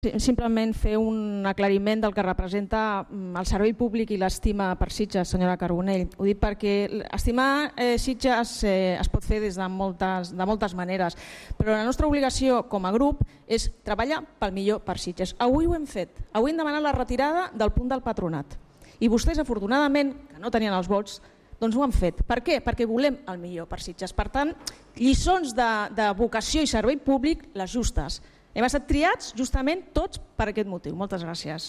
Simplement fer un aclariment del que representa el servei públic i l'estima per Sitges, senyora Carbonell. Ho dic perquè estimar Sitges es pot fer des de moltes maneres, però la nostra obligació com a grup és treballar pel millor per Sitges. Avui ho hem fet, avui hem demanat la retirada del punt del patronat i vostès, afortunadament, que no tenien els vots, doncs ho han fet. Per què? Perquè volem el millor per Sitges. Per tant, lliçons de vocació i servei públic, les justes. Hem estat triats justament tots per aquest motiu. Moltes gràcies.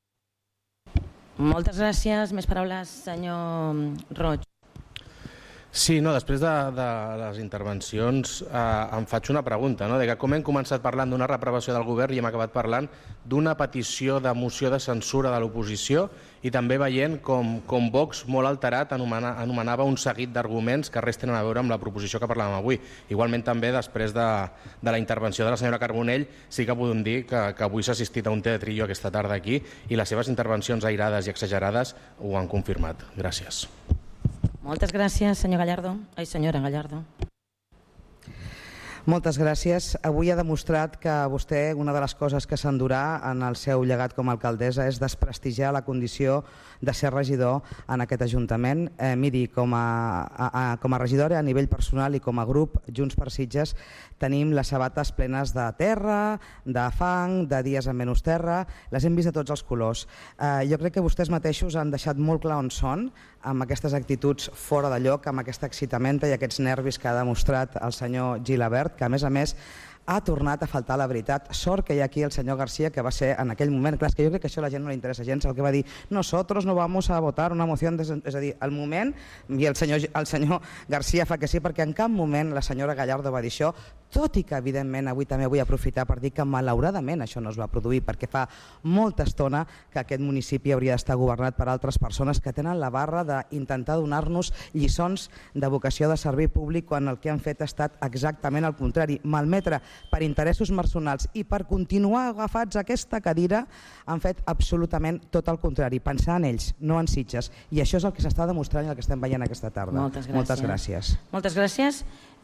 Moltes gràcies. Més paraules, senyor Roig. Sí, no, després de les intervencions em faig una pregunta, no? De que com hem començat parlant d'una reprovació del govern i hem acabat parlant d'una petició de moció de censura de l'oposició i també veient com Vox, molt alterat, anomenava un seguit d'arguments que res tenen a veure amb la proposició que parlàvem avui. Igualment també després de la intervenció de la senyora Carbonell sí que podem dir que avui s'ha assistit a un teatrillo aquesta tarda aquí i les seves intervencions airades i exagerades ho han confirmat. Gràcies. Moltes gràcies, senyor Gallardo. Ai, senyora Gallardo. Moltes gràcies. Avui ha demostrat que vostè, una de les coses que s'endurà en el seu llegat com a alcaldessa és desprestigiar la condició de ser regidor en aquest Ajuntament. Miri, com a regidora a nivell personal i com a grup Junts per Sitges tenim les sabates plenes de terra, de fang, de dies amb menys terra, les hem vist de tots els colors. Jo crec que vostès mateixos han deixat molt clar on són, amb aquestes actituds fora de lloc, amb aquesta excitamenta i aquests nervis que ha demostrat el senyor Gilabert, que a més ha tornat a faltar la veritat. Sort que hi ha aquí el senyor García, que va ser en aquell moment, clar, és que jo crec que això a la gent no li interessa gens, el que va dir, nosotros no vamos a votar una moción, és a dir, al moment, i el senyor García fa que sí, perquè en cap moment la senyora Gallardo va dir això, tot i que evidentment avui també vull aprofitar per dir que malauradament això no es va produir, perquè fa molta estona que aquest municipi hauria d'estar governat per altres persones que tenen la barra d'intentar donar-nos lliçons de vocació de servei públic quan el que han fet ha estat exactament el contrari, malmetre per interessos personals i per continuar agafats a aquesta cadira han fet absolutament tot el contrari, pensar en ells, no en Sitges, i això és el que s'està demostrant i el que estem veient aquesta tarda. Moltes gràcies. Moltes gràcies.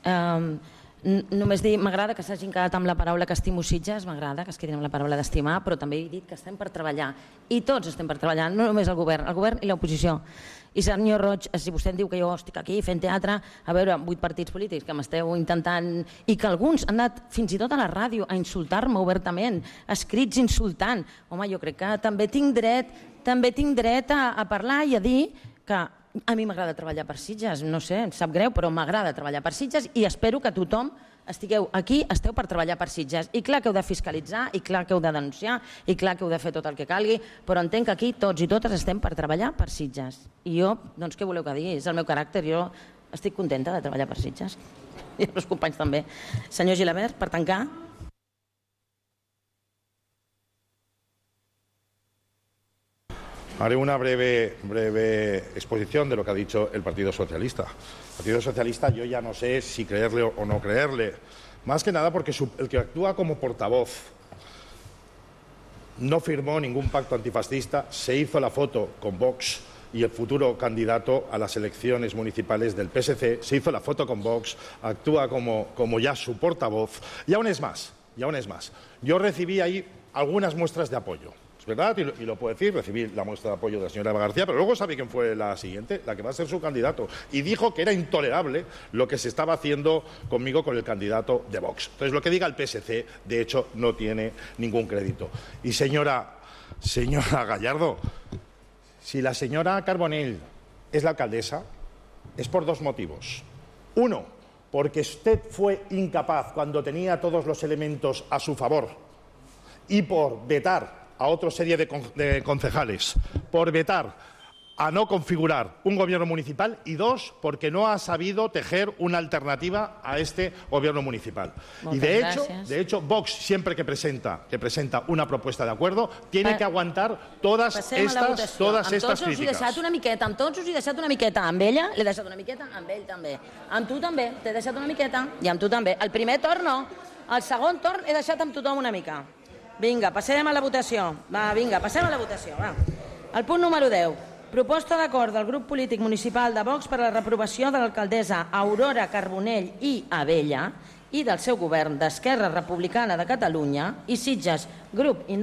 Només dir, m'agrada que s'hagin quedat amb la paraula que estimo Sitges, m'agrada que es quedin amb la paraula d'estimar, però també he dit que estem per treballar, i tots estem per treballar, no només el govern i l'oposició. I senyor Roig, si vostè em diu que jo estic aquí fent teatre, a veure, 8 partits polítics que m'esteu intentant, i que alguns han anat fins i tot a la ràdio a insultar-me obertament, escrits insultant, home, jo crec que també tinc dret a parlar i a dir que a mi m'agrada treballar per Sitges, no sé, em sap greu, però m'agrada treballar per Sitges i espero que tothom estigueu aquí, esteu per treballar per Sitges. I clar que heu de fiscalitzar, i clar que heu de denunciar, i clar que heu de fer tot el que calgui, però entenc que aquí tots i totes estem per treballar per Sitges. I jo, doncs què voleu que digui? És el meu caràcter, jo estic contenta de treballar per Sitges. I els companys també. Senyor Gilabert, per tancar. Haré una breve exposición de lo que ha dicho el Partido Socialista. El Partido Socialista yo ya no sé si creerle o no creerle, más que nada porque el que actúa como portavoz no firmó ningún pacto antifascista, se hizo la foto con Vox y el futuro candidato a las elecciones municipales del PSC, se hizo la foto con Vox, actúa como ya su portavoz, y aún es más, yo recibí ahí algunas muestras de apoyo. ¿Verdad? Y lo puedo decir, recibí la muestra de apoyo de la señora Eva García, pero luego sabe quién fue la siguiente, la que va a ser su candidato, y dijo que era intolerable lo que se estaba haciendo conmigo con el candidato de Vox. Entonces, lo que diga el PSC, de hecho, no tiene ningún crédito. Y señora Gallardo, si la señora Carbonell es la alcaldesa, es por 2 motivos. Uno, porque usted fue incapaz, cuando tenía todos los elementos a su favor, y por vetar a otra serie de concejales, por vetar a no configurar un gobierno municipal, y 2, porque no ha sabido tejer una alternativa a este gobierno municipal. Y de hecho, Vox, siempre que presenta una propuesta de acuerdo, tiene que aguantar todas estas críticas. Amb tots us he deixat una miqueta, amb ella l'he deixat una miqueta, amb ell també. Amb tu també, t'he deixat una miqueta, i amb tu també. El primer torn no, el segon torn he deixat amb tothom una mica. Vinga, passem a la votació. Passem a la votació. El punt número 10. Proposta d'acord del grup polític municipal de Vox per a la reprovació de l'alcaldessa Aurora Carbonell i Abella i del seu govern d'Esquerra Republicana de Catalunya i Sitges Grup Independent